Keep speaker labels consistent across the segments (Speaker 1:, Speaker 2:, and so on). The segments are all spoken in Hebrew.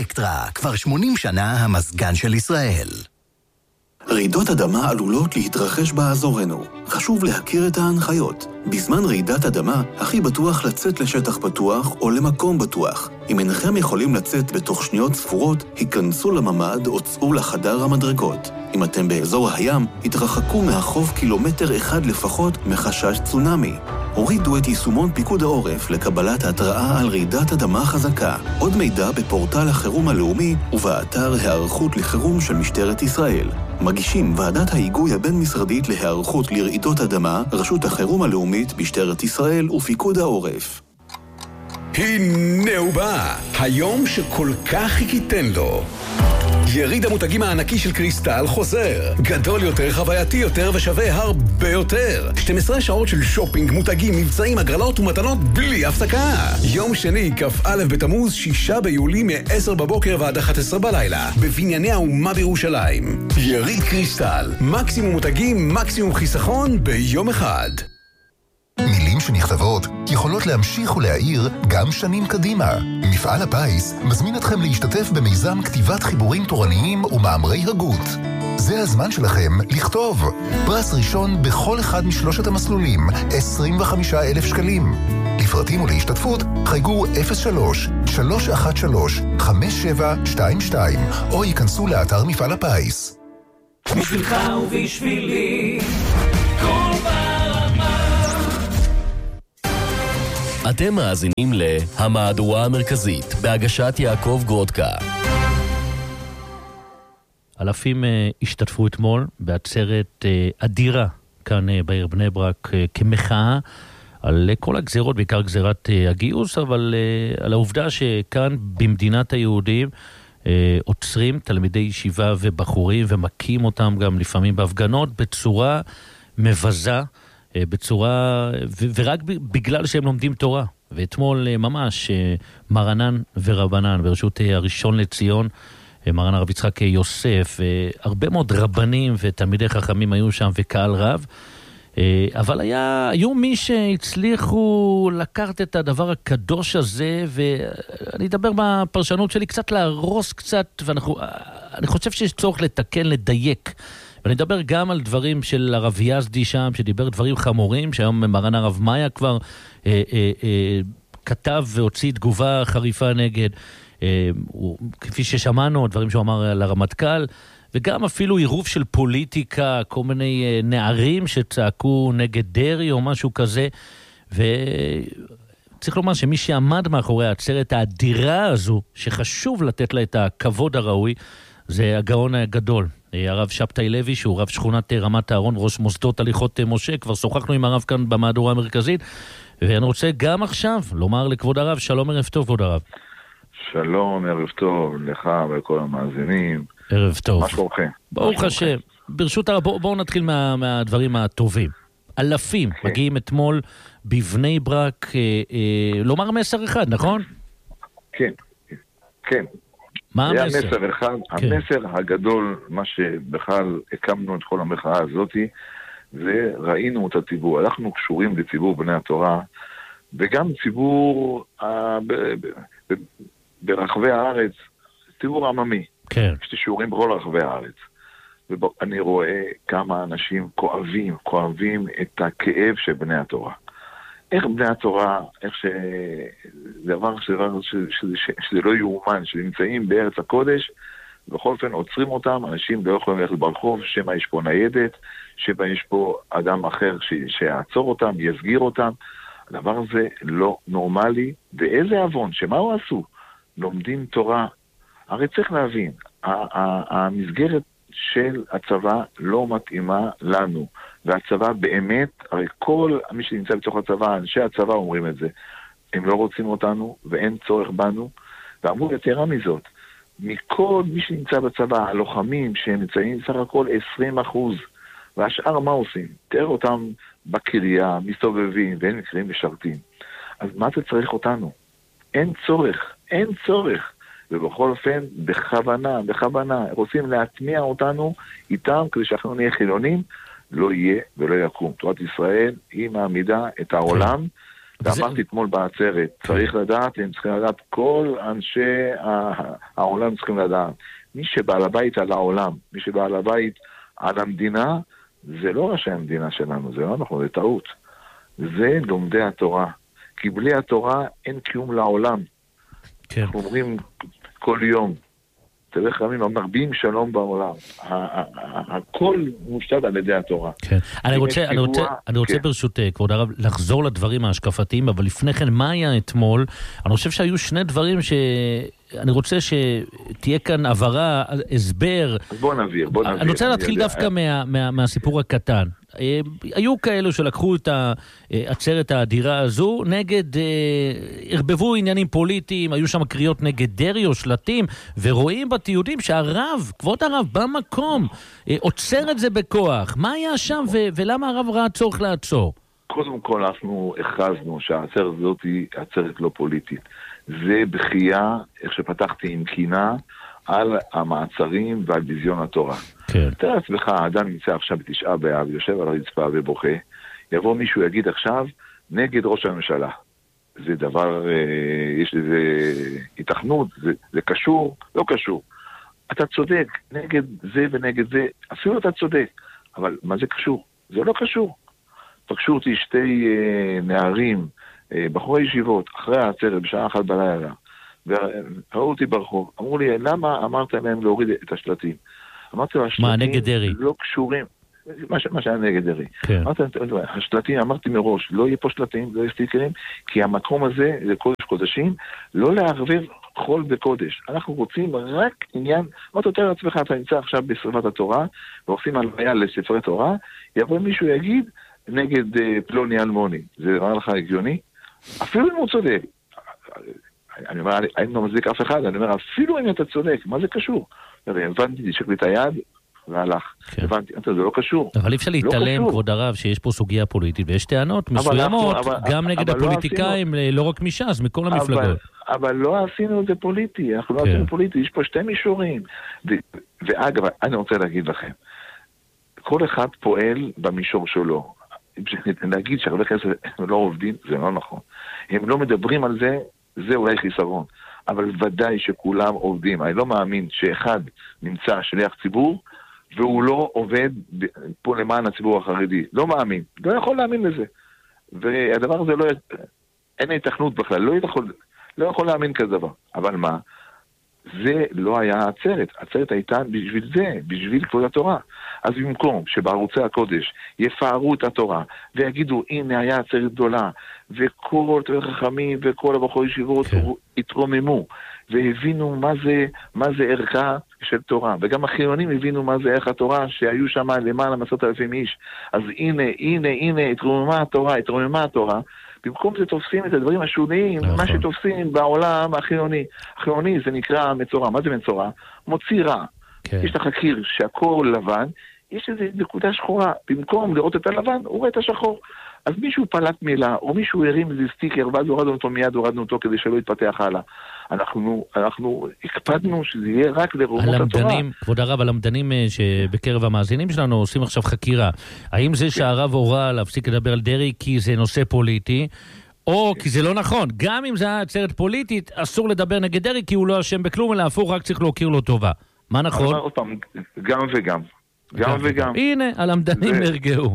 Speaker 1: אלקטרה, כבר 80 שנה המזגן של ישראל.
Speaker 2: רעידות אדמה עלולות להתרחש באזורנו. חשוב להכיר את ההנחיות. בזמן רעידת אדמה, הכי בטוח לצאת לשטח פתוח או למקום בטוח. אם אינכם יכולים לצאת בתוך שניות ספורות, היכנסו לממ"ד או צאו לחדר המדרגות. אם אתם באזור הים, התרחקו מהחוף קילומטר אחד לפחות מחשש צונאמי. הורידו את יישומון פיקוד העורף לקבלת התראה על רעידת אדמה חזקה. עוד מידע בפורטל החירום הלאומי ובאתר הערכות לחירום של משטרת ישראל. מגישים ועדת ההיגוי הבין-משרדית להיערכות לרעידות אדמה, רשות החירום הלאומית, משטרת ישראל ופיקוד העורף.
Speaker 3: הנה הוא בא, היום שכל כך חיכיתן לו. יריד המותגים הענקי של קריסטל חוזר. גדול יותר, חווייתי יותר ושווה הרבה יותר. 12 שעות של שופינג, מותגים, מבצעים, הגרלות ומתנות בלי הפסקה. יום שני, כ"א בתמוז, 6 ביולי מ-10 בבוקר ועד 11 בלילה. בבנייני האומה בירושלים. יריד קריסטל. מקסימום מותגים, מקסימום חיסכון ביום אחד.
Speaker 4: מילים שנכתבות יכולות להמשיך ולהאיר גם שנים קדימה. מפעל הפיס מזמין אתכם להשתתף במיזם כתיבת חיבורים תורניים ומאמרי הגות. זה הזמן שלכם לכתוב. פרס ראשון בכל אחד משלושת המסלולים, 25,000 שקלים. לפרטים ולהשתתפות חייגו 03-313-5722 או ייכנסו לאתר מפעל הפיס.
Speaker 5: בשבילך ובשבילי כל
Speaker 6: אתם מאזינים להמהדורה המרכזית בהגשת יעקב גרודקה.
Speaker 7: אלפים השתתפו אתמול בעצרת אדירה כאן בעיר בני ברק כמחאה על כל הגזירות, בעיקר גזירת הגיוס, אבל על העובדה שכאן במדינת היהודים עוצרים תלמידי ישיבה ובחורים ומכים אותם גם לפעמים בהפגנות בצורה מבזה, בצורה, ורק בגלל שהם לומדים תורה. ואתמול ממש מרנן ורבנן ברשות הראשון לציון, מרן הרב יצחק יוסף, הרבה מאוד רבנים ותלמידי חכמים היו שם וקהל רב, אבל היו מי שהצליחו לקחת את הדבר הקדוש הזה, ואני אדבר בפרשנות שלי קצת להרוס קצת, ואני חושב שיש צורך לתקן, לדייק. ואני אדבר גם על דברים של הרב יזדי שם, שדיבר דברים חמורים, שהיום מרן הרב מאיה כבר כתב והוציא תגובה חריפה נגד, כפי ששמענו, דברים שהוא אמר על הרמטכ"ל, וגם אפילו עירוב של פוליטיקה, כל מיני נערים שצעקו נגד דרי או משהו כזה, וצריך לומר שמי שעמד מאחורי העצרת האדירה הזו, שחשוב לתת לה את הכבוד הראוי, זה הגאון הגדול, הרב שבתאי לוי, שהוא רב שכונת רמת הארון, ראש מוסדות הליכות משה. כבר שוחחנו עם הרב כאן במהדורה המרכזית, ואני רוצה גם עכשיו לומר לכבוד הרב, שלום, ערב טוב כבוד הרב.
Speaker 8: שלום, ערב טוב לך ולכל המאזינים.
Speaker 7: ערב טוב.
Speaker 8: מה שלומכם?
Speaker 7: ברוך השם. ברשות הרב, בואו נתחיל מהדברים הטובים. אלפים מגיעים אתמול בבני ברק, לומר מסר אחד, נכון?
Speaker 8: כן, כן.
Speaker 7: מה המסר?
Speaker 8: היה מסר אחד, כן. המסר הגדול, מה שבכלל הקמנו את כל המחאה הזאת, וראינו את הציבור. אנחנו קשורים לציבור בני התורה, וגם ציבור ברחבי הארץ, ציבור עממי.
Speaker 7: כן.
Speaker 8: יש לי שיעורים בכל רחבי הארץ. ואני רואה כמה אנשים כואבים את הכאב של בני התורה. איך בני התורה, איך שזה לא יאומן, שנמצאים בארץ הקודש, בכל אופן עוצרים אותם, אנשים לא יכולים ללכת ברחוב, שמה יש פה ניידת, שמה יש פה אדם אחר שיעצור אותם, יסגיר אותם. הדבר הזה לא נורמלי, ואיזה אבון, שמה הוא עשו? לומדים תורה. הרי צריך להבין, המסגרת של הצבא לא מתאימה לנו, והצבא באמת, הרי כל מי שנמצא בתוך הצבא, אנשי הצבא אומרים את זה, הם לא רוצים אותנו ואין צורך בנו, ואמרו יתרה מזאת, מכל מי שנמצא בצבא, הלוחמים שנמצאים סך הכל 20%, והשאר מה עושים? תראה אותם בקריה, מסתובבים, ואין מקרים משרתים. אז מה זה צריך אותנו? אין צורך. ובכל אופן, בכוונה, רוצים להטמיע אותנו איתם, כדי שאנחנו נהיה חילונים, לא יהיה ולא יקום. תורת ישראל היא מעמידה את העולם ואמרתי אתמול בעצרת, צריך לדעת, הם צריכים לדעת, כל אנשי העולם צריכים לדעת. מי שבעל הבית על העולם, מי שבעל הבית על המדינה, זה לא ראשי המדינה שלנו, זה לא נכון, זה טעות. זה לומדי התורה. כי בלי התורה אין קיום לעולם.
Speaker 7: כן.
Speaker 8: אנחנו אומרים כל יום, תלך רמים, מרבים שלום בעולם. הכל מושתת על ידי התורה.
Speaker 7: כן. אני רוצה ברשות כבוד הרב לחזור לדברים ההשקפתיים, אבל לפני כן, מה היה אתמול? אני חושב שהיו שני דברים אני רוצה שתהיה כאן עברה, הסבר.
Speaker 8: אז בוא נבהיר.
Speaker 7: אני רוצה להתחיל דווקא מהסיפור הקטן. היו כאלו שלקחו את העצרת האדירה הזו, הרבבו עניינים פוליטיים, היו שם קריאות נגד דרעי או שלטים, ורואים בתיעודים שהרב, כבוד הרב, במקום, עוצר את זה בכוח. מה היה שם ולמה הרב ראה צורך לעצור?
Speaker 8: קודם כל אנחנו הכרזנו שהעצרת הזאת היא עצרת לא פוליטית. זה בחייה, איך שפתחתי עם קינה, על המעצרים ועל ביזיון התורה.
Speaker 7: כן.
Speaker 8: תראה לעצמך, האדם נמצא עכשיו בתשעה באב, יושב על הרצפה ובוכה, יבוא מישהו יגיד עכשיו, נגד ראש הממשלה. זה דבר, יש לזה התכנות, זה קשור, לא קשור. אתה צודק, נגד זה ונגד זה, אפילו אתה צודק, אבל מה זה קשור? זה לא קשור. פגשו אותי שתי נערים, בחורי ישיבות, אחרי העצרת, בשעה 1 בלילה, וראו אותי ברחוב, אמרו לי, למה אמרת להם להוריד את השלטים? אמרתי לו, השלטים לא קשורים, מה שהיה נגד דרעי.
Speaker 7: כן.
Speaker 8: השלטים, אמרתי מראש, לא יהיה פה שלטים, לא יהיה סטיקרים, כי המקום הזה, זה קודש קודשים, לא לערבב חול בקודש. אנחנו רוצים רק עניין, מה תותר לעצמך, אתה נמצא עכשיו בשרפת התורה, ועושים הלוויה לספרי תורה, יבוא מישהו יגיד, נגד פלוני אלמוני. זה נראה לך הגיוני? אפילו אם הוא צודק. אני אומר, אני לא מצדיק אף אחד, אני אומר, אפילו אם אתה צודק, מה זה קשור? הבנתי, תשק לי את היד, והלך. הבנתי, זה לא קשור.
Speaker 7: אבל אי אפשר להתעלם, כבוד הרב, שיש פה סוגיה פוליטית, ויש טענות מסוימות, גם נגד הפוליטיקאים, לא רק מש"ס, מכל המפלגות.
Speaker 8: אבל לא עשינו את זה פוליטי, אנחנו לא עשינו פוליטי, יש פה שתי מישורים. ואגב, אני רוצה להגיד לכם, כל אחד פועל במישור שלו. להגיד שהרבה כנסת לא עובדים, זה לא נכון. הם לא מדברים על זה, זה אולי חיסרון. אבל ודאי שכולם עובדים. אני לא מאמין שאחד נמצא שליח ציבור, והוא לא עובד פה למען הציבור החרדי. לא מאמין. לא יכול להאמין לזה. והדבר הזה אין התכנות בכלל. לא יכול להאמין כזה דבר. אבל מה? זה לא היה העצרת. העצרת הייתה בשביל זה, בשביל כבוד התורה. אז במקום שבערוצי הקודש יפארו את התורה, ויגידו, הנה היה עצרת גדולה, וכל חכמים וכל הבחורי ישיבות התרוממו, והבינו מה זה ערכה של תורה. וגם החילונים הבינו מה זה ערך התורה, שהיו שם למעלה 10,000 איש. אז הנה, התרוממה התורה, במקום זה תופסים את הדברים השוניים, מה שתופסים בעולם החילוני. החילוני זה נקרא מצורע. מה זה מצורע? מוציא רע. יש לך קיר שהכל לבן, יש איזו נקודה שחורה. במקום לראות את הלבן, הוא רואה את השחור. אז מישהו פלט מילה, או מישהו הרים איזה סטיקר, ואז הורדנו אותו מיד, הורדנו אותו כדי שלא יתפתח הלאה. אנחנו הקפדנו שזה יהיה רק לרומות התורה.
Speaker 7: כבוד הרב, הלמדנים שבקרב המאזינים שלנו עושים עכשיו חקירה. האם זה שהרב הורה להפסיק לדבר על דרעי כי זה נושא פוליטי, או כי זה לא נכון? גם אם זה היה עצרת פוליטית, אסור לדבר נגד דרעי כי הוא לא אשם בכלום, אלא הפוך, רק צריך להוקיר לו טובה. מה נכון?
Speaker 8: עוד פעם, גם וגם. גם וגם.
Speaker 7: הנה, הלמדנים הרגעו.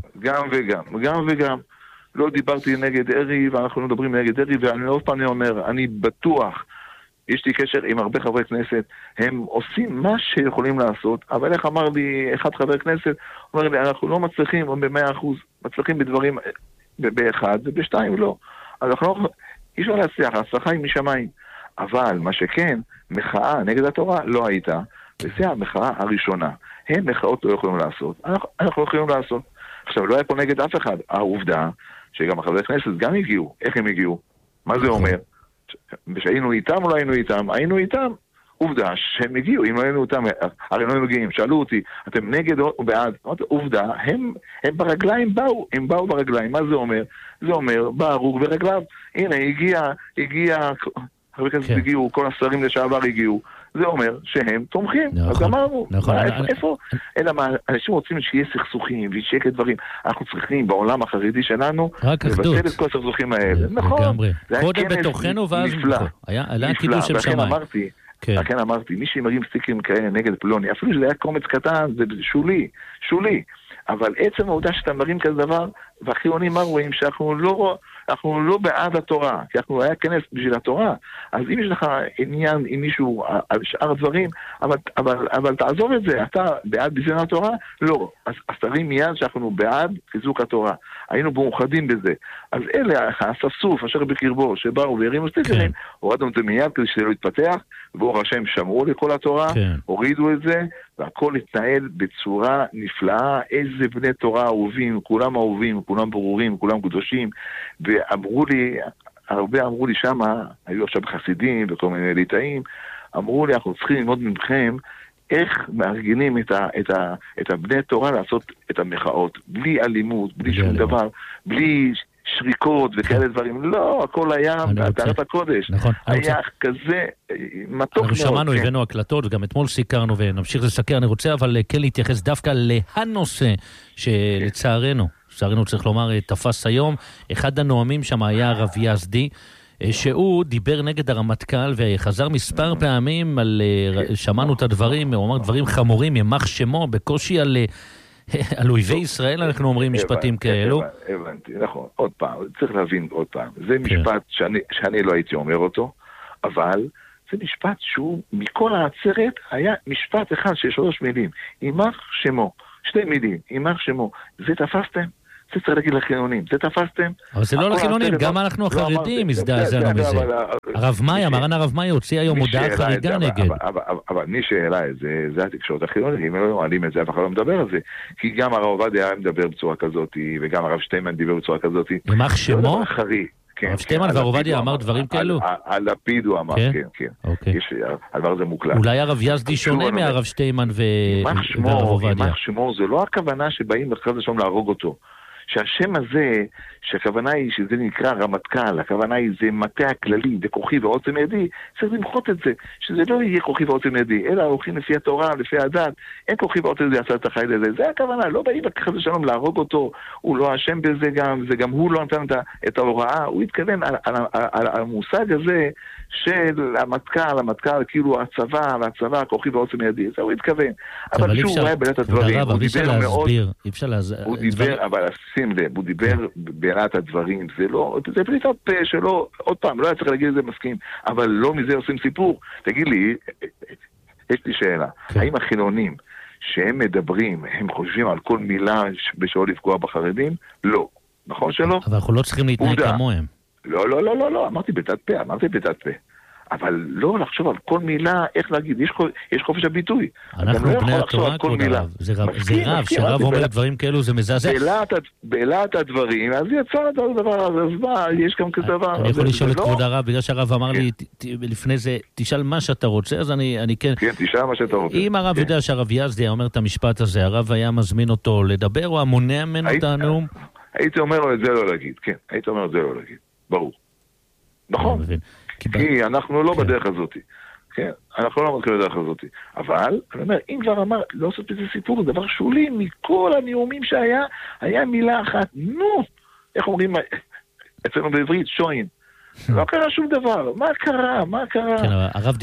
Speaker 8: גם וגם. לא דיברתי נגד דרעי, ואנחנו לא מדברים נגד דרעי, ואני עוד פעם אומר, אני בטוח, יש לי קשר עם הרבה חברי כנסת, הם עושים מה שיכולים לעשות, אבל איך אמר לי אחד חבר כנסת, אומר לי, אנחנו לא מצליחים ב-100%, מצליחים בדברים באחד, ובשתיים לא. אז אנחנו לא, אי אפשר להצליח, ההצלחה היא משמיים. אבל מה שכן, מחאה נגד התורה לא הייתה, וזה המחאה הראשונה. הם מחאות לא יכולים לעשות, אנחנו לא יכולים לעשות. עכשיו, לא היה פה נגד אף אחד. העובדה שגם החברי כנסת גם הגיעו. איך הם הגיעו? מה זה אומר? שהיינו איתם או לא היינו איתם? היינו איתם. עובדה שהם הגיעו. אם לא היינו איתם, הרי לא היינו מגיעים. שאלו אותי, אתם נגד או בעד? עובדה, הם ברגליים באו. הם באו ברגליים. מה זה אומר? זה אומר, בהרוג ברגליו. הנה, הגיע חברי כנסת הגיעו, כל השרים לשעבר הגיעו, זה אומר שהם תומכים. אז אמרנו, איפה? אלא מה, אנשים רוצים שיהיה סכסוכים וישקט דברים. אנחנו צריכים בעולם החרדי שלנו לבטל את כל הסכסוכים האלה. נכון.
Speaker 7: קודם בתוכנו ואז עלה קידוש של שמיים.
Speaker 8: לכן אמרתי, מי שמרים סטיקרים כאלה נגד פלוני, אפילו שזה היה קומץ קטן, זה שולי. אבל עצם העובדה שאתה מרים כזה דבר, והחילונים מה רואים? שאנחנו לא בעד התורה, כי אנחנו היה כנס בשביל התורה. אז אם יש לך עניין עם מישהו על שאר הדברים, אבל תעזוב את זה, אתה בעד בשביל התורה? לא. אז תרים מיד שאנחנו בעד חיזוק התורה. היינו מאוחדים בזה. אז אלה, הספסוף אשר בקרבו, שבאו והרימו סטיקרים, הורדנו את זה מיד כדי שזה לא יתפתח, ואור השם שמרו לכל התורה, הורידו את זה, והכל התנהל בצורה נפלאה. איזה בני תורה אהובים, כולם אהובים, כולם ברורים, כולם קדושים, ואמרו לי, הרבה אמרו לי שמה, היו עכשיו חסידים וכל מיני ליטאים, אמרו לי, אנחנו צריכים ללמוד מכם איך מארגנים את הבני תורה לעשות את המחאות, בלי אלימות, בלי שום דבר, בלי שריקות וכאלה דברים. לא, הכל היה באתרת הקודש. היה כזה מתוק מאוד.
Speaker 7: אנחנו שמענו, הבאנו הקלטות, גם אתמול סיקרנו ונמשיך לסקר. אני רוצה אבל כן להתייחס דווקא להנושא שלצערנו, צריך לומר, תפס היום. אחד הנואמים שם היה הרב יזדי, שהוא דיבר נגד הרמטכ"ל וחזר מספר פעמים על, שמענו את הדברים, הוא אמר דברים חמורים, ימח שמו, בקושי על אויבי ישראל אנחנו אומרים משפטים כאלו.
Speaker 8: הבנתי, נכון. עוד פעם, צריך להבין עוד פעם. זה משפט שאני לא הייתי אומר אותו, אבל זה משפט שהוא מכל העצרת היה משפט אחד של 3 מילים. ימח שמו. 2 מילים. ימח שמו. זה תפסתם? זה צריך להגיד לחילונים. זה תפסתם?
Speaker 7: אבל זה לא לחילונים, גם אנחנו החרדים הזדעזענו מזה. הרב מאיה, מרן הרב מאיה הוציא היום הודעה חריגה נגד.
Speaker 8: אבל מי שהעלה את זה, זה התקשורת החילונית. אם לא מעלים את זה, אף אחד לא מדבר על זה. כי גם הרב עובדיה היה מדבר בצורה כזאת, וגם הרב שטיימן דיבר בצורה כזאת.
Speaker 7: ימח שמו?
Speaker 8: הרב
Speaker 7: שטיימן והרב עובדיה אמר דברים כאלו?
Speaker 8: על לפיד הוא אמר, כן. הדבר זה מוקלט.
Speaker 7: אולי הרב יזדי שונה מהרב שטיימן והרב עובדיה.
Speaker 8: ימח שמו, זה לא הכוונה שבאים לחז השם להרוג אותו. שהשם הזה, שהכוונה היא שזה נקרא רמטכ"ל, הכוונה היא זה מטה הכללי, וכוחי ועוצם ידי, צריך למחות את זה, שזה לא יהיה כוחי ועוצם ידי, אלא הולכים לפי התורה, לפי הדת, אין כוחי ועוצם ידי עשה את החי לזה, זה הכוונה, לא באים לחז השלום להרוג אותו, הוא לא אשם בזה גם, זה גם הוא לא נתן את ההוראה, הוא התכוון על המושג הזה של המטכ"ל, כאילו הצבא, והצבא, הכוחי ועוצם ידי, זה הוא התכוון. אבל שוב, הוא היה בלת הדברים, הוא דיבר מאוד, הוא דיבר, אבל שים לב, הוא דיבר בלת הדברים, זה פליטת פה שלא, עוד פעם, לא היה צריך להגיד את זה מסכים, אבל לא מזה עושים סיפור. תגיד לי, יש לי שאלה, האם החילונים שהם מדברים, הם חושבים על כל מילה בשביל לפגוע בחרדים? לא. נכון שלא?
Speaker 7: אבל אנחנו לא צריכים להתנהג כמוהם.
Speaker 8: לא, אמרתי בתת פה. אבל לא לחשוב על כל מילה, איך להגיד, יש חופש הביטוי.
Speaker 7: אנחנו בני התורה, כבוד הרב. זה רב, שרב אומר דברים כאלו, זה מזעזע.
Speaker 8: בלעת הדברים, אז יצא את הדבר הזה, אז מה, יש גם כזה דבר.
Speaker 7: אני יכול לשאול את כבוד הרב, בגלל שהרב אמר לי, לפני זה, תשאל מה שאתה רוצה, אז אני כן...
Speaker 8: כן, תשאל מה שאתה רוצה.
Speaker 7: אם הרב יודע שהרב יזדי אומר את המשפט הזה, הרב היה מזמין אותו לדבר, או המונע ממנו את הנאום?
Speaker 8: הייתי אומר לו את זה לא להגיד, כן, הייתי אומר את זה לא להגיד, ברור. נכון? כי אנחנו לא בדרך הזאת. כן, אנחנו לא מתחילים בדרך הזאת. אבל, אני אומר, אם כבר אמר, לא לעשות איזה סיפור, זה דבר שולי, מכל הנאומים שהיה, היה מילה אחת, נו, איך אומרים, אצלנו בעברית, שוין. לא קרה שום דבר, מה קרה?
Speaker 7: כן, הרב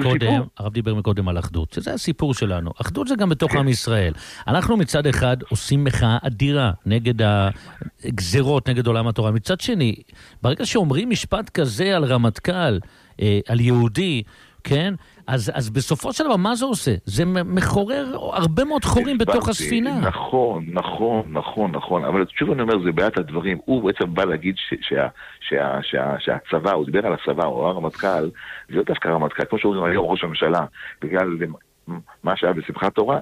Speaker 7: דיבר מקודם על אחדות, שזה הסיפור שלנו. אחדות זה גם בתוך עם ישראל. אנחנו מצד אחד עושים מחאה אדירה נגד הגזרות, נגד עולם התורה. מצד שני, ברגע שאומרים משפט כזה על רמטכ"ל, על יהודי, כן? אז בסופו של דבר, מה זה עושה? זה מחורר הרבה מאוד חורים בתוך הספינה.
Speaker 8: נכון. אבל שוב אני אומר, זה בעיית הדברים. הוא בעצם בא להגיד שהצבא, הוא דיבר על הצבא, הוא הרמטכ"ל, זה לא דווקא הרמטכ"ל, כמו שאומרים היום ראש הממשלה, בגלל מה שהיה בשמחת תורה,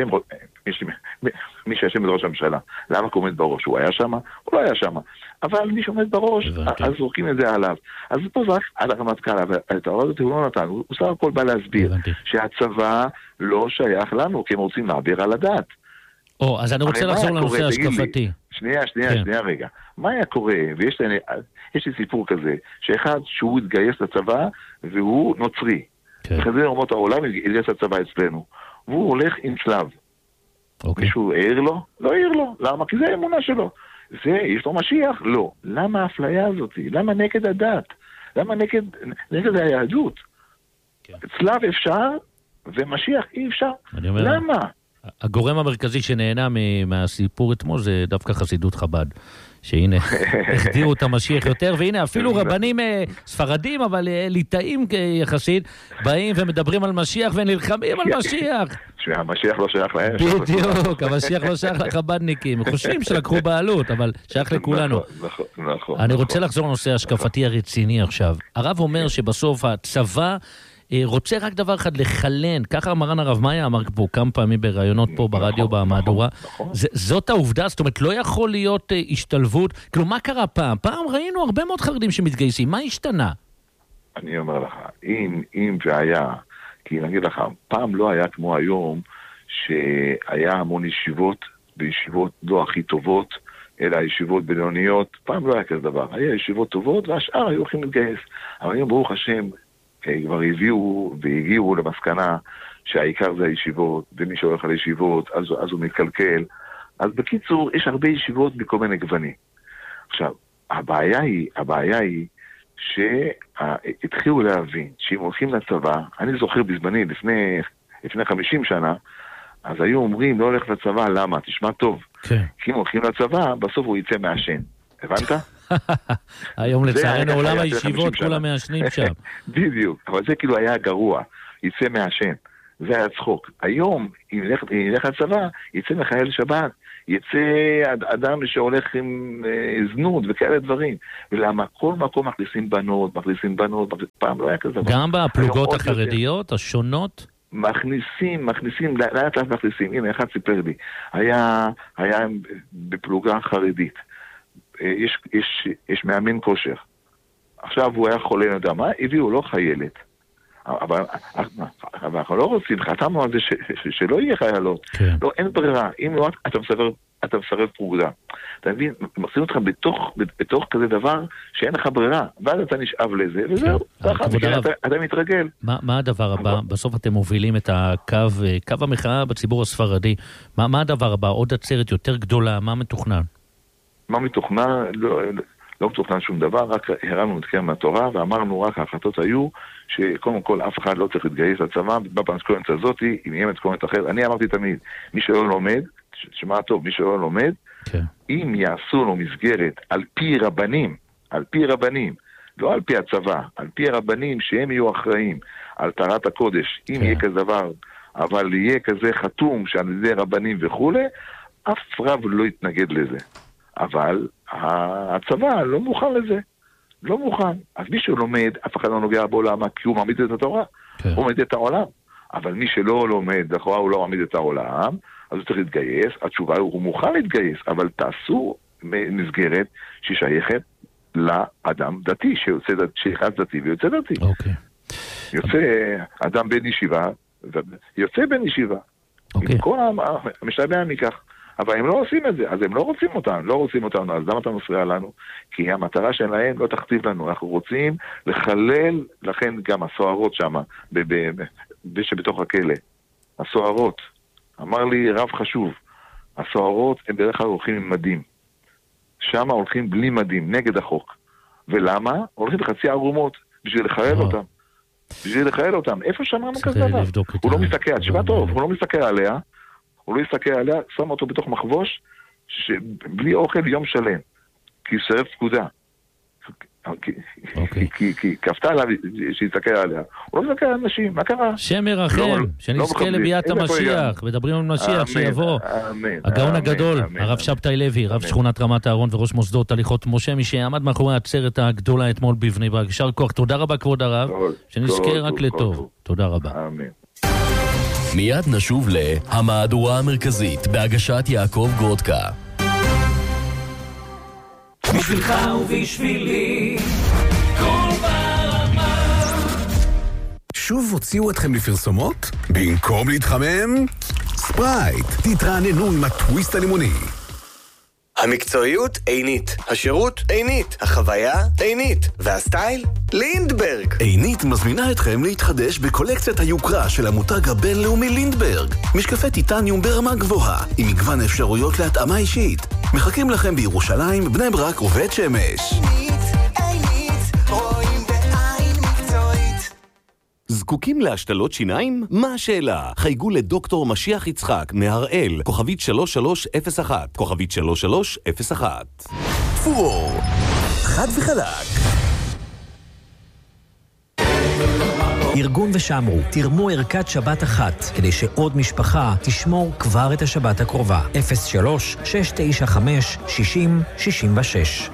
Speaker 8: מי שהשם בראש הממשלה. למה הוא עומד בראש? הוא היה שם? הוא לא היה שם. אבל מי שעומד בראש, אז זורקים את זה עליו. אז פה זה רק על הרמטכ"ל, אבל את ההוראה הזאת הוא לא נתן. הוא סך הכל בא להסביר שהצבא לא שייך לנו, כי הם רוצים להעביר על הדת.
Speaker 7: אז אני רוצה לחזור לנושא השקפתי.
Speaker 8: שנייה רגע. מה היה קורה? ויש לי סיפור כזה, שאחד שהוא התגייס לצבא, והוא נוצרי. בחזיר אומות העולם התגייס לצבא אצלנו. והוא הולך עם צלב. מישהו העיר לו? לא העיר לו. למה? כי זה האמונה שלו. יש לו משיח? לא. למה האפליה הזאת? למה נגד הדת? למה נגד היהדות? צלב אפשר, ומשיח אי אפשר. למה?
Speaker 7: הגורם המרכזי שנהנה מהסיפור אתמול זה דווקא חסידות חב"ד, שהנה, החדירו את המשיח יותר, והנה אפילו רבנים ספרדים, אבל ליטאים יחסית, באים ומדברים על משיח ונלחמים על משיח.
Speaker 8: שהמשיח לא שייך להם.
Speaker 7: בדיוק, המשיח לא שייך לחב"דניקים. חושבים שלקחו בעלות, אבל שייך לכולנו.
Speaker 8: נכון.
Speaker 7: אני רוצה לחזור לנושא השקפתי הרציני עכשיו. הרב אומר שבסוף הצבא רוצה רק דבר אחד, לחלן, ככה מרן הרב מאיה אמר פה כמה פעמים בראיונות פה ברדיו במהדורה, זאת העובדה, זאת אומרת לא יכול להיות השתלבות, כאילו מה קרה פעם? פעם ראינו הרבה מאוד חרדים שמתגייסים, מה השתנה?
Speaker 8: אני אומר לך, אם והיה, כי נגיד לך, פעם לא היה כמו היום, שהיה המון ישיבות, וישיבות לא הכי טובות, אלא ישיבות בינוניות, פעם לא היה כזה דבר, היה ישיבות טובות והשאר היו הולכים להתגייס, אבל היום ברוך השם, כבר הגיעו למסקנה שהעיקר זה הישיבות, ומי שהולך על ישיבות, אז הוא מתקלקל. אז בקיצור, יש הרבה ישיבות בכל מיני גוונים. עכשיו, הבעיה היא שהתחילו להבין שאם הולכים לצבא, אני זוכר בזמני, לפני 50 שנה, אז היו אומרים, לא הולך לצבא, למה? תשמע טוב.
Speaker 7: כן.
Speaker 8: כי אם הולכים לצבא, בסוף הוא יצא מהשן. הבנת?
Speaker 7: היום לצערנו עולם הישיבות כולם מעשנים שם.
Speaker 8: בדיוק, אבל זה כאילו היה גרוע, יצא מהשן, זה היה צחוק. היום, אם ילך לצבא, יצא מחייל שבת, יצא אדם שהולך עם זנות וכאלה דברים. ולמה? כל מקום מכניסים בנות, פעם לא היה כזה.
Speaker 7: גם בפלוגות החרדיות, השונות?
Speaker 8: מכניסים, לאט מכניסים. הנה, אחד סיפר לי, היה בפלוגה חרדית. יש מאמן כושר. עכשיו הוא היה חולה, יודע מה? הביאו לו חיילת. אבל אנחנו לא רוצים, חתמנו על זה שלא יהיה חיילות.
Speaker 7: כן.
Speaker 8: לא, אין ברירה. אם לא, אתה מסרב פרוגדה. אתה מבין? מכניסים אותך בתוך כזה דבר שאין לך ברירה. ואז אתה נשאב לזה, וזהו. אתה מתרגל.
Speaker 7: מה הדבר הבא? בסוף אתם מובילים את קו המחאה בציבור הספרדי. מה הדבר הבא? עוד עצרת יותר גדולה? מה מתוכנן?
Speaker 8: מה מתוכנן? לא מתוכנן שום דבר, רק הרמנו את קרן מהתורה, ואמרנו רק ההחלטות היו, שקודם כל אף אחד לא צריך להתגייס לצבא, בפנסקורנט הזאת, אם יהיה מתקורנט אחר, אני אמרתי תמיד, מי שלא לומד, שמע טוב, מי שלא לומד, אם יעשו לו מסגרת על פי רבנים, לא על פי הצבא, על פי הרבנים שהם יהיו אחראים על תרת הקודש, אם יהיה כזה דבר, אבל יהיה כזה חתום שעל ידי רבנים וכו', אף רב לא יתנגד לזה. אבל הצבא לא מוכן לזה. לא מוכן. אז מי שלומד, אף אחד לא נוגע בו למה, כי הוא מעמיד את התורה. הוא מעמיד את העולם. אבל מי שלא לומד, לכאורה הוא לא מעמיד את העולם, אז הוא צריך להתגייס. התשובה הוא מוכן להתגייס, אבל תעשו מסגרת ששייכת לאדם דתי, שיחד דתי ויוצא דתי. יוצא אדם בן ישיבה, יוצא בן ישיבה. עם כל המשתבע מכך. אבל הם לא עושים את זה, אז הם לא רוצים אותנו, אז למה אתה מפריע לנו? כי המטרה שלהם לא תכתיב לנו, אנחנו רוצים לחלל, לכן גם הסוהרות שם, שבתוך הכלא, הסוהרות, אמר לי רב חשוב, הסוהרות הם בדרך כלל הולכים עם מדים, שם הולכים בלי מדים, נגד החוק, ולמה? הולכים בחצי ערומות, בשביל לחלל אותם, איפה שמענו כזה דבר? הוא לא מסתכל, תשמע טוב, הוא לא מסתכל עליה, שם אותו בתוך מחבוש, בלי אוכל יום שלם, כי הוא סרב פקודה. כי כפתה עליו שיסתכל עליה. הוא לא מסתכל על אנשים, מה קרה?
Speaker 7: שם ירחם, שנזכה לביאת המשיח, מדברים על משיח שיבוא. הגאון הגדול, הרב שבתאי לוי, רב שכונת רמת אהרון וראש מוסדות הליכות משה, מי שעמד מאחורי העצרת הגדולה אתמול בבני ברק. יישר כוח, תודה רבה כבוד הרב, שנזכה רק לטוב. תודה רבה.
Speaker 8: אמן.
Speaker 6: מיד נשוב להמהדורה המרכזית בהגשת יעקב גרודקה.
Speaker 5: בשבילך ובשבילי כל ברמה.
Speaker 3: שוב הוציאו אתכם לפרסומות? במקום להתחמם? ספרייט, תתרעננו עם הטוויסט הלימוני.
Speaker 9: המקצועיות עינית, השירות עינית, החוויה עינית, והסטייל לינדברג.
Speaker 2: עינית מזמינה אתכם להתחדש בקולקציית היוקרה של המותג הבינלאומי לינדברג. משקפי טיטניום ברמה גבוהה, עם מגוון אפשרויות להתאמה אישית. מחכים לכם בירושלים, בני ברק ובית שמש.
Speaker 10: זקוקים להשתלות שיניים? מה השאלה? חייגו לדוקטור משיח יצחק מהראל, כוכבית 3301, כוכבית 3301.
Speaker 3: פורור, חד וחלק.
Speaker 11: ארגון ושמרו, תרמו ערכת שבת אחת, כדי שעוד משפחה תשמור כבר את השבת הקרובה. 03-695-60-66.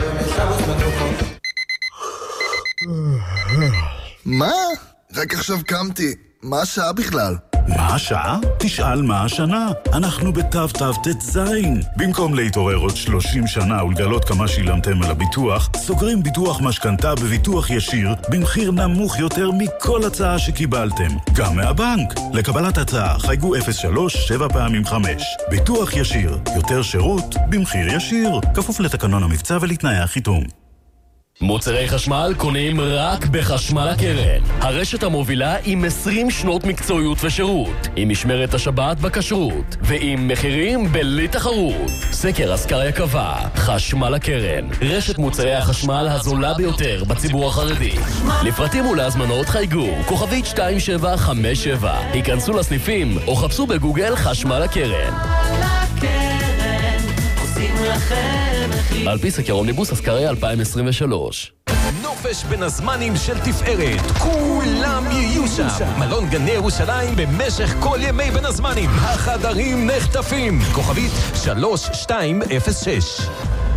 Speaker 12: מה? רק עכשיו קמתי. מה השעה בכלל?
Speaker 13: מה השעה? תשאל מה השנה. אנחנו בתו זין. במקום להתעורר עוד 30 שנה ולגלות כמה שילמתם על הביטוח, סוגרים ביטוח משכנתה בביטוח ישיר במחיר נמוך יותר מכל הצעה שקיבלתם. גם מהבנק. לקבלת הצעה חייגו 03-7x5. ביטוח ישיר. יותר שירות במחיר ישיר. כפוף לתקנון המבצע ולתנאי החיתום.
Speaker 6: מוצרי חשמל קונים רק בחשמל הקרן. הרשת המובילה עם 20 שנות מקצועיות ושירות, עם משמרת השבת בכשרות, ועם מחירים בלי תחרות. סקר אסקריה קבע, חשמל הקרן, רשת מוצרי החשמל הזולה ביותר בציבור החרדי. לפרטים ולהזמנות חייגו, כוכבית 2757. היכנסו לסניפים או חפשו בגוגל חשמל הקרן. על פי סקר אומניבוס אסקריה 2023.
Speaker 14: נופש בין הזמנים של תפארת, כולם יהיו שם. מלון גני ירושלים במשך כל ימי בין הזמנים. החדרים נחטפים. כוכבית 3206.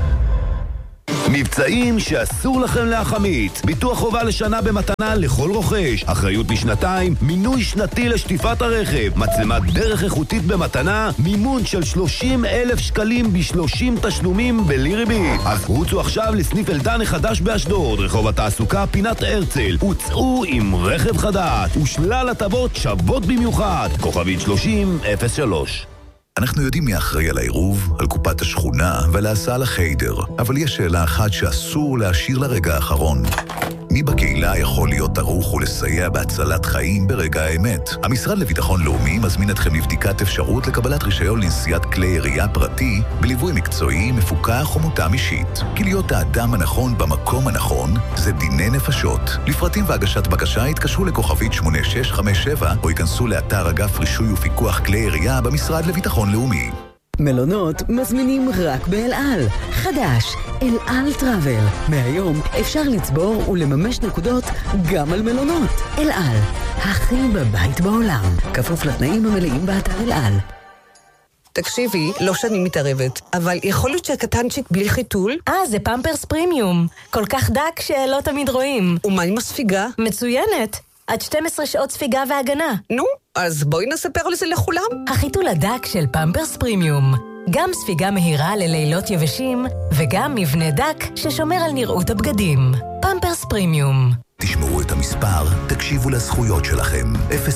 Speaker 3: מבצעים שאסור לכם להחמיץ. ביטוח חובה לשנה במתנה לכל רוכש. אחריות לשנתיים, מינוי שנתי לשטיפת הרכב, מצלמת דרך איכותית במתנה, מימון של 30,000 שקלים ב30 תשלומים בלי ריבית. אז רוצו עכשיו לסניף אלדן החדש באשדוד, רחוב התעסוקה פינת הרצל. הוצאו עם רכב חדש ושלל הטבות שוות במיוחד. כוכבית 3003.
Speaker 4: אנחנו יודעים מי אחראי על העירוב, על קופת השכונה ועל ההסעה לחיידר, אבל יש שאלה אחת שאסור להשאיר לרגע האחרון. מי בקהילה יכול להיות ערוך ולסייע בהצלת חיים ברגע האמת? המשרד לביטחון לאומי מזמין אתכם לבדיקת אפשרות לקבלת רישיון לנסיעת כלי ירייה פרטי בליווי מקצועי, מפוקח ומותאם אישית. כי להיות האדם הנכון במקום הנכון זה דיני נפשות. לפרטים והגשת בקשה התקשרו לכוכבית 8657 או ייכנסו לאתר אגף רישוי ופיקוח כלי ירייה במשרד לביטחון לאומי.
Speaker 15: מלונות מזמינים רק באל על. חדש, אל על טראבל. מהיום אפשר לצבור ולממש נקודות גם על מלונות. אל על, הכי בבית בעולם. כפוף לתנאים המלאים באתר אל על.
Speaker 16: תקשיבי, לא שאני מתערבת, אבל יכול להיות שהקטנצ'יק בלי חיתול?
Speaker 17: זה פמפרס פרימיום. כל כך דק שלא תמיד רואים.
Speaker 16: ומה עם הספיגה?
Speaker 17: מצוינת. עד 12 שעות ספיגה והגנה.
Speaker 16: נו, אז בואי נספר לזה לכולם.
Speaker 17: החיתול הדק של פמפרס פרימיום. גם ספיגה מהירה ללילות יבשים, וגם מבנה דק ששומר על נראות הבגדים. פמפרס פרימיום.
Speaker 4: תשמעו את המספר, תקשיבו לזכויות שלכם.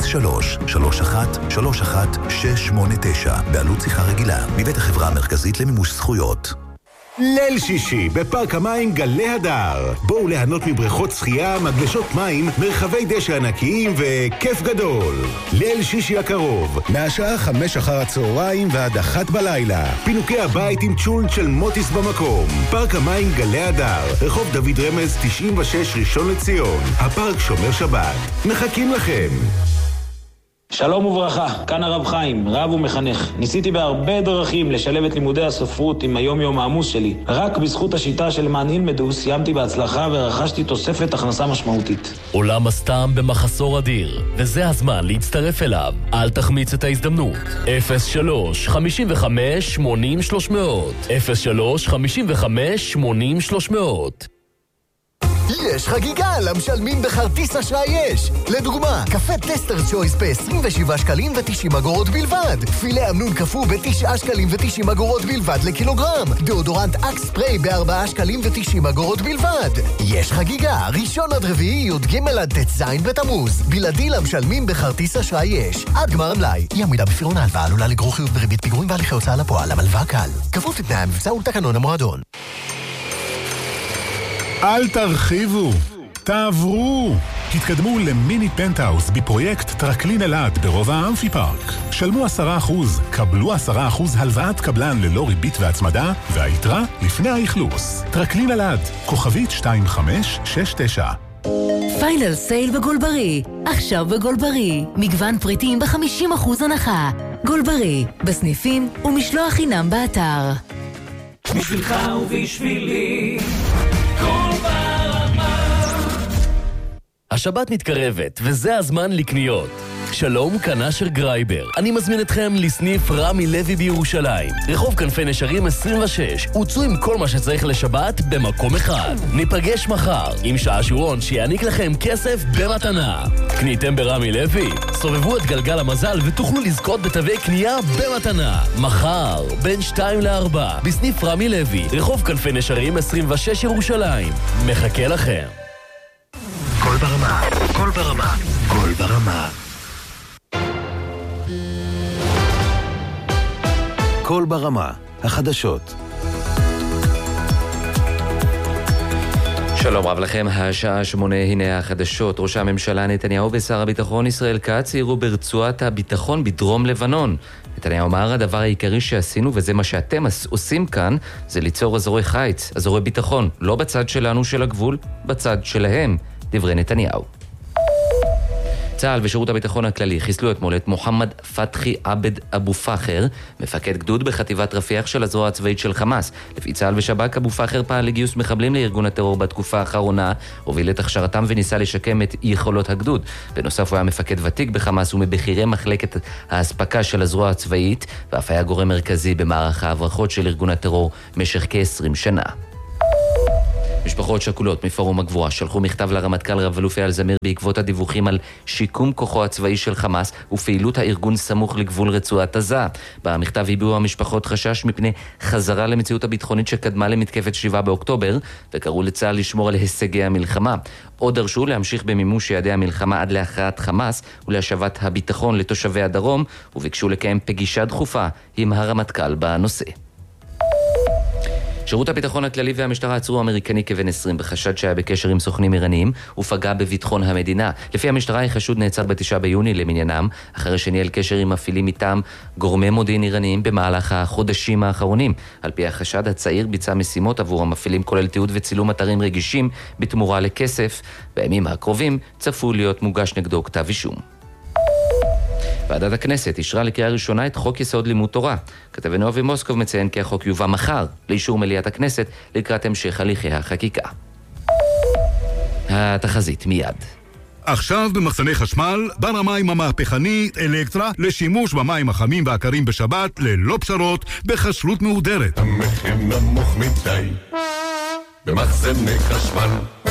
Speaker 4: 03-31-31-689, בעלות שיחה רגילה, מבית החברה המרכזית למימוש זכויות.
Speaker 3: ליל שישי בפארק המים גלי הדר. בואו ליהנות מבריכות שחייה, מגלשות מים, מרחבי דשא ענקיים וכיף גדול. ליל שישי הקרוב, מהשעה 5 אחר הצהריים ועד 1 בלילה. פינוקי הבית עם צ'ולט של מוטיס במקום. פארק המים גלי הדר, רחוב דוד רמז 96 ראשון לציון. הפארק שומר שבת. מחכים לכם.
Speaker 18: שלום וברכה, כאן הרב חיים, רב ומחנך. ניסיתי בהרבה דרכים לשלב את לימודי הספרות עם היום העמוס שלי. רק בזכות השיטה של מען ילמדו סיימתי בהצלחה ורכשתי תוספת הכנסה משמעותית.
Speaker 6: עולם הסתם במחסור אדיר, וזה הזמן להצטרף אליו. אל תחמיץ את ההזדמנות. 03-55-80-300 03-55-80-300.
Speaker 1: יש חגיגה למשלמים בכרטיס אשראי יש. לדוגמה, קפה טסטר צ'ויס ב-27 שקלים ו-90 אגורות בלבד. פילה אמנון קפוא ב-9 שקלים ו-90 אגורות בלבד לקילוגרם. דאודורנט אקס ספרי ב-4 שקלים ו-90 אגורות בלבד. יש חגיגה, ראשון עד רביעי, י"ג עד ט"ז בתמוז. בלעדי למשלמים בכרטיס אשראי יש. עד גמר המלאי. אי עמידה בפירעון ההלוואה עלולה לגרור חיוב בריבית פיגורים והליכי הוצאה לפועל. המלווה קל. כפוף לתנאי המבצע ולתקנון המועדון.
Speaker 13: אל תרחיבו, תעברו. התקדמו למיני פנטהאוס בפרויקט טרקלין אלעד ברובע האמפי פארק. שלמו 10%, קבלו 10% הלוואת קבלן ללא ריבית והצמדה, והיתרה לפני האכלוס. טרקלין אלעד, כוכבית 2569.
Speaker 17: פיינל סייל בגולברי. עכשיו בגולברי. מגוון פריטים ב-50% הנחה. גולברי, בסניפים ומשלוח חינם באתר.
Speaker 5: בשבילך ובשבילי כל ברמה.
Speaker 6: השבת מתקרבת, וזה הזמן לקניות. שלום, כאן אשר גרייבר. אני מזמין אתכם לסניף רמי לוי בירושלים. רחוב כנפי נשרים 26. הוצאו עם כל מה שצריך לשבת במקום אחד. ניפגש מחר עם שעשועון שיעניק לכם כסף במתנה. קניתם ברמי לוי? סובבו את גלגל המזל ותוכלו לזכות בתווי קנייה במתנה. מחר, בין 2 ל-4, בסניף רמי לוי, רחוב כנפי נשרים 26 ירושלים. מחכה לכם.
Speaker 1: כל ברמה, כל ברמה, כל ברמה.
Speaker 3: כל ברמה, החדשות.
Speaker 19: שלום רב לכם, השעה 8, הנה החדשות. ראש הממשלה נתניהו ושר הביטחון ישראל כץ סיירו ברצועת הביטחון בדרום לבנון. נתניהו אמר, הדבר העיקרי שעשינו, וזה מה שאתם עושים כאן, זה ליצור אזורי חיץ, אזורי ביטחון, לא בצד שלנו של הגבול, בצד שלהם, דברי נתניהו. צה"ל ושירות הביטחון הכללי חיסלו אתמול את מוחמד פתחי עבד אבו פחר, מפקד גדוד בחטיבת רפיח של הזרוע הצבאית של חמאס. לפי צה"ל ושב"כ, אבו פחר פעל לגיוס מחבלים לארגון הטרור בתקופה האחרונה, הוביל את הכשרתם וניסה לשקם את יכולות הגדוד. בנוסף הוא היה מפקד ותיק בחמאס ומבכירי מחלקת ההספקה של הזרוע הצבאית, ואף היה גורם מרכזי במערך ההברחות של ארגון הטרור משך כ-20 שנה. משפחות שכולות מפורום הגבורה שלחו מכתב לרמטכ"ל רב-אלוף אייל זמיר בעקבות הדיווחים על שיקום כוחו הצבאי של חמאס ופעילות הארגון סמוך לגבול רצועת עזה. במכתב הביעו המשפחות חשש מפני חזרה למציאות הביטחונית שקדמה למתקפת 7 באוקטובר, וקראו לצה"ל לשמור על הישגי המלחמה. עוד דרשו להמשיך במימוש יעדי המלחמה עד להכרעת חמאס ולהשבת הביטחון לתושבי הדרום, וביקשו לקיים פגישה דחופה עם הרמטכ"ל בנושא. שירות הביטחון הכללי והמשטרה עצרו אמריקני כבן 20 בחשד שהיה בקשר עם סוכנים איראניים ופגע בביטחון המדינה. לפי המשטרה, החשוד נעצר ב9 ביוני למניינם, אחרי שניהל קשר עם מפעילים מטעם גורמי מודיעין איראניים במהלך החודשים האחרונים. על פי החשד, הצעיר ביצע משימות עבור המפעילים, כולל תיעוד וצילום אתרים רגישים בתמורה לכסף. בימים הקרובים צפוי להיות מוגש נגדו כתב אישום. ועדת הכנסת אישרה לקריאה ראשונה את חוק יסוד לימוד תורה. כתבנו אבי מוסקוב מציין כי החוק יובא מחר לאישור מליאת הכנסת לקראת המשך הליכי החקיקה. התחזית מיד.
Speaker 13: עכשיו במחסני חשמל, בר המים המהפכנית אלקטרה לשימוש במים החמים והקרים בשבת ללא פשרות בכשרות מהודרת.
Speaker 20: המחיר נמוך מדי במחסני חשמל.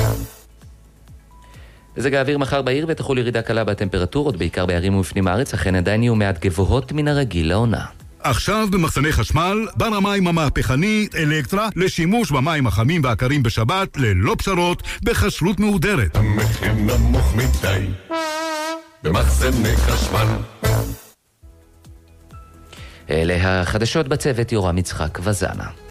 Speaker 19: מזג האוויר מחר בעיר ותחול ירידה קלה בטמפרטורות, בעיקר בערים ובפנים הארץ, אכן עדיין יהיו מעט גבוהות מן הרגיל לעונה.
Speaker 13: עכשיו במחסני חשמל, בר המים המהפכנית אלקטרה לשימוש במים החמים והקרים בשבת ללא פשרות בכשרות מהודרת.
Speaker 20: המחיר נמוך מדי במחסני חשמל.
Speaker 19: אלה החדשות, בצוות יורם יצחק וזנה.